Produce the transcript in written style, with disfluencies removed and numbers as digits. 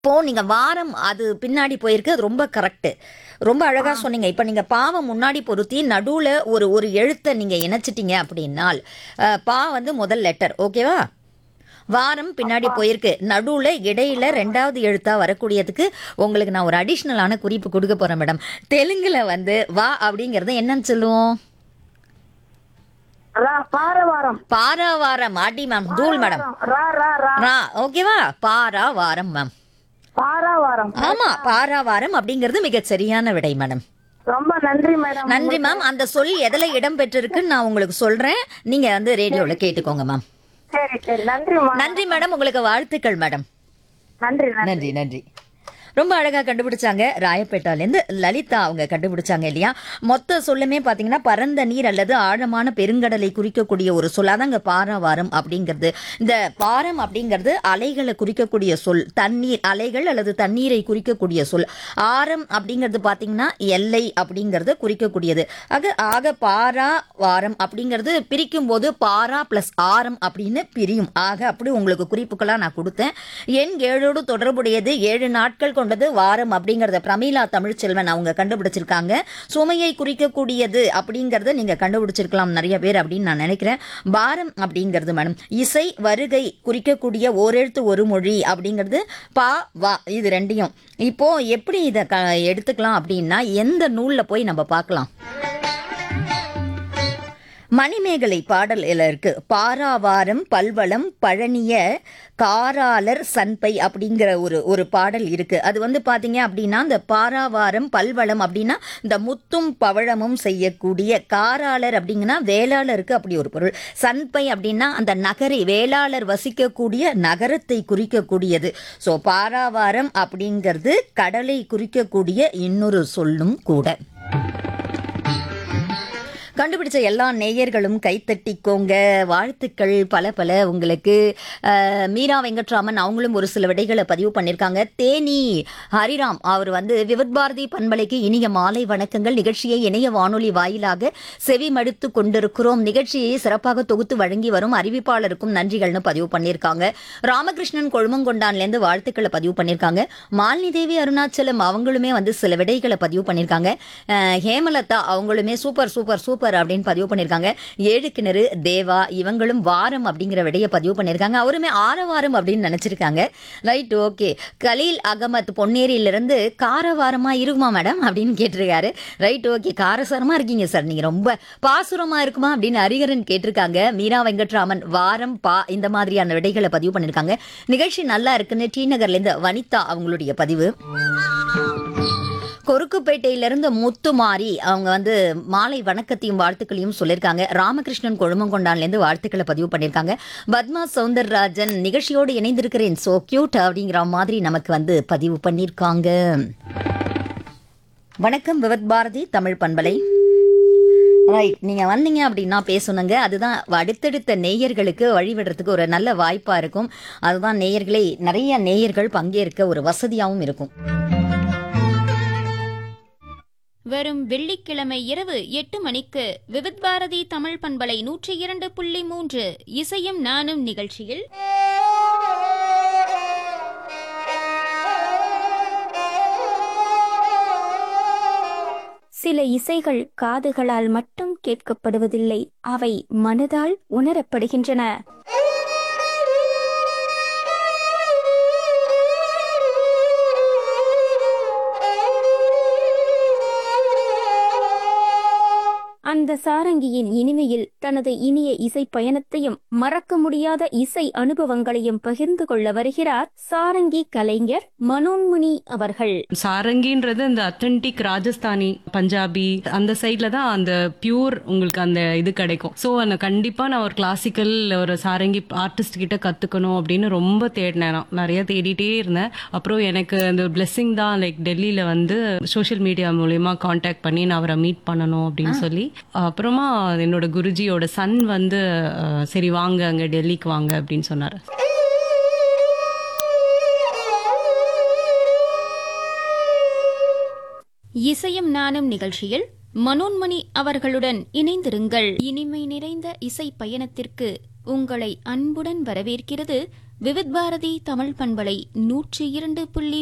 இப்போ நீங்க வாரம் அது பின்னாடி போயிருக்கு, அது ரொம்ப கரெக்ட். ரொம்ப அழகா சொன்னீங்க. இப்ப நீங்க பாவம் முன்னாடி பொருத்தி நடுவுல ஒரு ஒரு எழுத்தை நீங்க இணைச்சிட்டீங்க அப்படின்னால் பா வந்து முதல் லெட்டர், ஓகேவா? வாரம் பின்னாடி அப்பா. போயிருக்கு, நடுவுல இடையில ரெண்டாவது எழுத்தா வரக்கூடியதுக்கு உங்களுக்கு நான் ஒரு அடிஷ்னலான குறிப்பு கொடுக்க போறேன் மேடம். தெலுங்குல வந்து வா அப்படிங்கறது என்னன்னு சொல்லுவோம்? பாரவாரம். பாராவாரம். அடி மேம், தூள் மேடம். ரா ரா ரா. ரா, ஓகேவா? பாராவாரம் மேம். பாராவாரம். ஆமா, பாராவாரம் அப்படிங்கிறது மிக சரியான விடை மேடம். ரொம்ப நன்றி மேடம். நன்றி மேம். அந்த சொல் எதுல இடம் பெற்றிருக்குன்னு நான் உங்களுக்கு சொல்றேன், நீங்க வந்து ரேடியோல கேட்டுக்கோங்க மேம். சரி சரி, நன்றிமா. நன்றி மேடம், உங்களுக்கு வாழ்த்துக்கள் மேடம். நன்றி நன்றி. நன்றி நன்றி. ரொம்ப அழகா கண்டுபிடிச்சாங்க. ராயப்பேட்டாலேருந்து லலிதா அவங்க கண்டுபிடிச்சாங்க இல்லையா? மொத்த சொல்லுமே பாத்தீங்கன்னா பரந்த நீர் அல்லது ஆழமான பெருங்கடலை குறிக்கக்கூடிய ஒரு சொல். அதாங்க பாராவாரம் அப்படிங்கிறது. இந்த பாரம் அப்படிங்கிறது அலைகளை குறிக்கக்கூடிய சொல். தண்ணீர், அலைகள் அல்லது தண்ணீரை குறிக்கக்கூடிய சொல். ஆரம் அப்படிங்கிறது பாத்தீங்கன்னா எல்லை அப்படிங்கறது குறிக்கக்கூடியது. ஆக பாரா வாரம் அப்படிங்கிறது பிரிக்கும் போது பாரா பிளஸ் ஆரம் அப்படின்னு பிரியும். ஆக அப்படி உங்களுக்கு குறிப்புகளா நான் கொடுத்தேன். எண் 7ஓடு தொடர்புடையது, 7 நாட்கள் கொண்டது வாரம் அப்படிங்கறத பிரமீளா தமிழ்ச்செல்வன் அவங்க கண்டுபிடிச்சிருக்காங்க. சுமையை குறிக்கக்கூடியது அப்படிங்கறத நீங்க கண்டுபிடிச்சிருக்கலாம் நிறைய பேர் அப்படின்னு நான் நினைக்கிறேன். பாரம் அப்படிங்கிறது மேடம் இசை வருகை குறிக்கக்கூடிய ஓரெழுத்து ஒரு மொழி அப்படிங்கிறது பா வா, இது ரெண்டையும். இப்போ எப்படி இதை எடுத்துக்கலாம் அப்படின்னா எந்த நூல்ல போய் நம்ம பார்க்கலாம்? மணிமேகலை பாடல் இருக்கு. பாராவாரம் பல்வளம் பழனிய காராளர் சன்பை அப்படிங்கிற ஒரு பாடல் இருக்கு. அது வந்து பாத்தீங்க அப்படின்னா இந்த பாராவாரம் பல்வளம் அப்படின்னா இந்த முத்தும் பவழமும் செய்யக்கூடிய, காராளர் அப்படிங்கன்னா வேளாளருக்கு அப்படி ஒரு பொருள், சன்பை அப்படின்னா அந்த நகரை, வேளாளர் வசிக்கக்கூடிய நகரத்தை குறிக்கக்கூடியது. ஸோ பாராவாரம் அப்படிங்கிறது கடலை குறிக்கக்கூடிய இன்னொரு சொல்லும் கூட. கண்டுபிடிச்ச எல்லா நேயர்களும் கைத்தட்டிக்கோங்க. வாழ்த்துக்கள் பல பல உங்களுக்கு. மீரா வெங்கட்ராமன் அவங்களும் ஒரு சில விடைகளை பதிவு பண்ணியிருக்காங்க. தேனி ஹரிராம் அவர் வந்து விவித் பாரதி பண்பலைக்கு இனிய மாலை வணக்கங்கள். நிகழ்ச்சியை இணைய வானொலி வாயிலாக செவி மடுத்து கொண்டிருக்கிறோம். நிகழ்ச்சியை சிறப்பாக தொகுத்து வழங்கி வரும் அறிவிப்பாளருக்கும் நன்றிகள்னு பதிவு பண்ணியிருக்காங்க. ராமகிருஷ்ணன் கொழுமங்கொண்டான்லேருந்து வாழ்த்துக்களை பதிவு பண்ணியிருக்காங்க. மாலினி தேவி அருணாச்சலம் அவங்களுமே வந்து சில விடைகளை பதிவு பண்ணியிருக்காங்க. ஹேமலதா அவங்களுமே சூப்பர் சூப்பர் சூப்பர் அப்படின்னு பதிவு பண்ணிருக்காங்க. 7 கிணறு தேவா இவங்களும் வாரம் அப்படிங்கிற விடையை பதிவு பண்ணிருக்காங்க. அவருமே ஆரவாரம் அப்படின்னு நினைச்சிருக்காங்க. Right, okay. கலீல் அகமத் பொன்னேரியிலிருந்து காரவாரமா இருக்குமா மேடம் அப்படின்னு கேட்டிருக்காரு. Right, okay. காரசாரமா இருக்கீங்க சார், நீங்க ரொம்ப பாசுரமா இருக்குமா அப்படின்னு ஹரிகரன் கேட்டிருக்காங்க. மீரா வெங்கட்ராமன் வாரம் பா இந்த மாதிரியான விடைகளை பதிவு பண்ணிருக்காங்க. நிகழ்ச்சி நல்லா இருக்குன்னு டி நகர்ல இருந்து வனிதா அவங்களுடைய பதிவு. கொருக்குப்பேட்டையிலிருந்து முத்துமாரி அவங்க வந்து மாலை வணக்கத்தையும் வாழ்த்துக்களையும் சொல்லியிருக்காங்க. ராமகிருஷ்ணன் கொழுமங்கொண்டான்லேருந்து வாழ்த்துக்களை பதிவு பண்ணியிருக்காங்க. பத்மா சௌந்தரராஜன் நிகழ்ச்சியோடு இணைந்திருக்கிறேன், சோ கியூட் அப்படிங்கிற மாதிரி நமக்கு வந்து பதிவு பண்ணியிருக்காங்க. வணக்கம் விவத் பாரதி தமிழ் பண்பலை. ரைட், நீங்க வந்தீங்க அப்படின்னா பேசணுங்க. அதுதான் அடுத்தடுத்த நேயர்களுக்கு வழிவிடுறதுக்கு ஒரு நல்ல வாய்ப்பா இருக்கும். அதுதான் நேயர்களே, நிறைய நேயர்கள் பங்கேற்க ஒரு வசதியாகவும் இருக்கும். வரும் வெள்ளிக்கிழமை இரவு 8 மணிக்கு விவித் பாரதி தமிழ் பண்பலை 102.3 இசையும் நானும் நிகழ்ச்சியில் சில இசைகள் காதுகளால் மட்டும் கேட்கப்படுவதில்லை, அவை மனதால் உணரப்படுகின்றன. அந்த சாரங்கியின் இனிமையில் தனது இனிய இசை பயணத்தையும் மறக்க முடியாத இசை அனுபவங்களையும் பகிர்ந்து கொள்ள வருகிறார் சாரங்கி கலைஞர் மனோன்முனி அவர்கள். சாரங்கின்றது இந்த அத்தன்டிக் ராஜஸ்தானி பஞ்சாபி அந்த சைட்ல தான் அந்த பியூர் உங்களுக்கு அந்த இது கிடைக்கும். ஸோ அந்த கண்டிப்பா நான் ஒரு கிளாசிக்கல் ஒரு சாரங்கி ஆர்டிஸ்ட் கிட்ட கத்துக்கணும் அப்படின்னு ரொம்ப தேடினேன். நிறைய தேடிட்டே இருந்தேன். அப்புறம் எனக்கு அந்த பிளெஸிங் தான், லைக் டெல்லியில வந்து சோஷியல் மீடியா மூலயமா கான்டாக்ட் பண்ணி நான் அவரை மீட் பண்ணணும் அப்படின்னு சொல்லி, அப்புறமா என்னோட குருஜியோட சன் வந்து சரி வாங்க அங்க டெல்லிக்கு வாங்க அப்படின்னு சொன்னாரு. இசையும் நானும் நிகழ்ச்சியில் மனோன்மணி அவர்களுடன் இணைந்திருங்கள். இனிமை நிறைந்த இசை பயணத்திற்கு உங்களை அன்புடன் வரவேற்கிறது விவித் பாரதி தமிழ் பண்பலை 102.3